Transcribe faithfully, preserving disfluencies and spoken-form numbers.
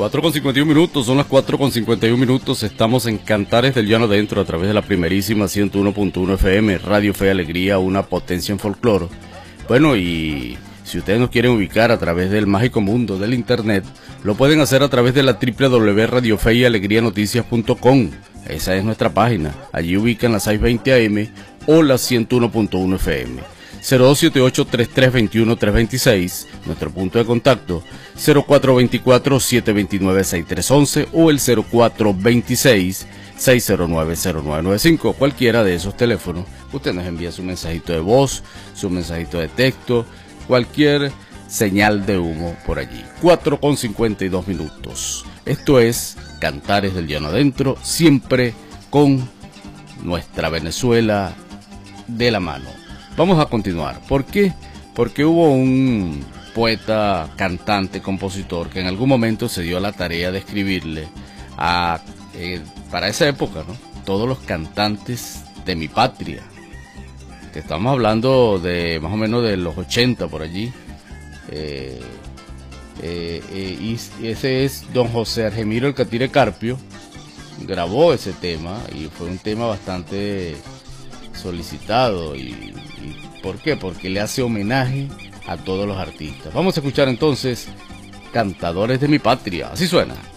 cuatro con cincuenta y un minutos, son las cuatro con cincuenta y un minutos, estamos en Cantares del Llano Adentro a través de la primerísima ciento uno punto uno F M, Radio Fe y Alegría, una potencia en folclore. Bueno, y si ustedes nos quieren ubicar a través del mágico mundo del internet, lo pueden hacer a través de la doble u doble u doble u punto radio fe y alegría noticias punto com. Esa es nuestra página, allí ubican la seiscientos veinte A M o la ciento uno punto uno F M. cero dos siete ocho, tres tres dos uno, tres dos seis, nuestro punto de contacto cero cuatro dos cuatro, siete dos nueve, seis tres uno uno o el cero cuatro dos seis, seis cero nueve, cero nueve nueve cinco, cualquiera de esos teléfonos. Usted nos envía su mensajito de voz, su mensajito de texto, cualquier señal de humo por allí. Cuatro con cincuenta y dos minutos. Esto es Cantares del Llano Adentro, siempre con nuestra Venezuela de la mano. Vamos a continuar. ¿Por qué? Porque hubo un poeta, cantante, compositor que en algún momento se dio la tarea de escribirle a, eh, para esa época, ¿no?, todos los cantantes de mi patria. Que estamos hablando de más o menos de los ochenta por allí. Eh, eh, eh, y ese es don José Argemiro El Catire Carpio. Grabó ese tema y fue un tema bastante solicitado. Y, y ¿por qué? Porque le hace homenaje a todos los artistas. Vamos a escuchar entonces Cantadores de mi Patria. Así suena.